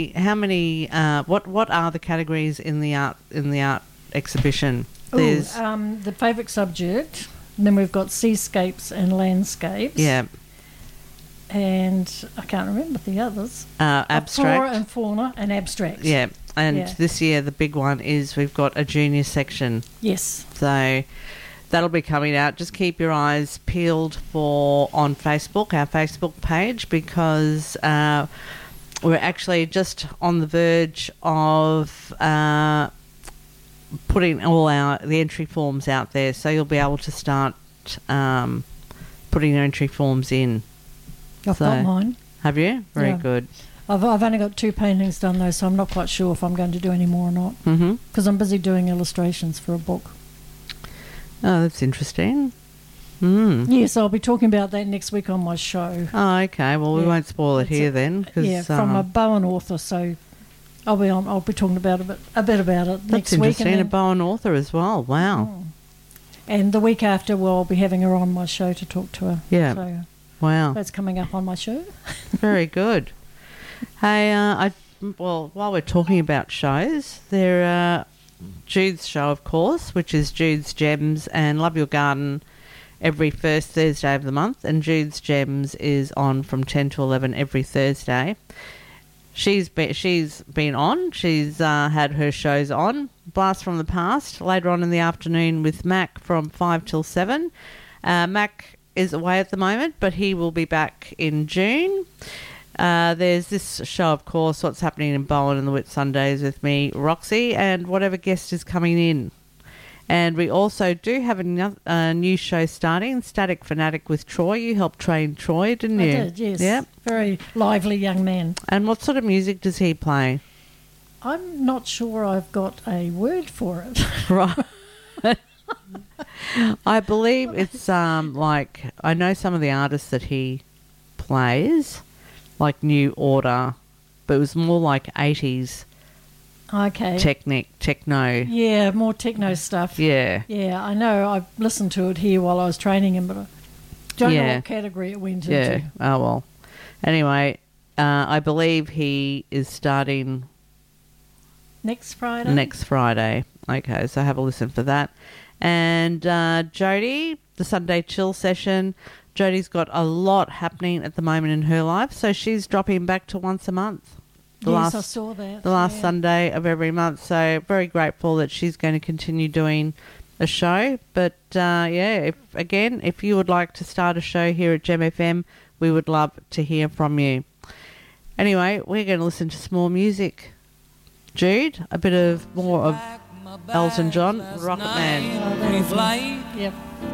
How many? What are the categories in the art exhibition? There's the favourite subject. And then we've got seascapes and landscapes. Yeah. And I can't remember the others. Abstract. Flora and fauna and abstracts. Yeah. And this year the big one is we've got a junior section. Yes. So that'll be coming out. Just keep your eyes peeled on Facebook, our Facebook page, because we're actually just on the verge of putting all the entry forms out there. So you'll be able to start putting your entry forms in. I've got mine. Have you? Very good. I've only got 2 paintings done though, so I'm not quite sure if I'm going to do any more or not. Because I'm busy doing illustrations for a book. Oh, that's interesting. Yes, I'll be talking about that next week on my show. Oh, okay. Well, we won't spoil it here then. From a Bowen author, so I'll be talking about a bit about it next week. That's interesting. A Bowen author as well. Wow. And the week after, I'll be having her on my show to talk to her. Yeah. So wow. That's coming up on my show. Very good. Hey, while we're talking about shows, there Jude's show, of course, which is Jude's Gems and Love Your Garden every first Thursday of the month, and Jude's Gems is on from 10 to 11 every Thursday. She's been on. She's had her shows on. Blast from the Past later on in the afternoon with Mac from 5 till 7. Mac is away at the moment, but he will be back in June. There's this show, of course, What's Happening in Bowen and the Whit Sundays with me, Roxy, and whatever guest is coming in. And we also do have a new show starting, Static Fanatic with Troy. You helped train Troy, didn't you? I did, yes. Yep. Very lively young man. And what sort of music does he play? I'm not sure I've got a word for it. Right. I believe it's like, I know some of the artists that he plays, like New Order, but it was more like 80s. Okay. Techno. Yeah, more techno stuff. Yeah. Yeah, I know. I listened to it here while I was training him, but I don't know what category it went into. Yeah. Oh, well. Anyway, I believe he is starting... Next Friday? Next Friday. Okay, so have a listen for that. And Jodie, the Sunday Chill Session. Jodie's got a lot happening at the moment in her life, so she's dropping back to once a month. I saw that. The last Sunday of every month. So very grateful that she's going to continue doing a show. But, if you would like to start a show here at Gem FM, we would love to hear from you. Anyway, we're going to listen to some more music. Jude, a bit of more of Elton John, Rocket Man. Yep.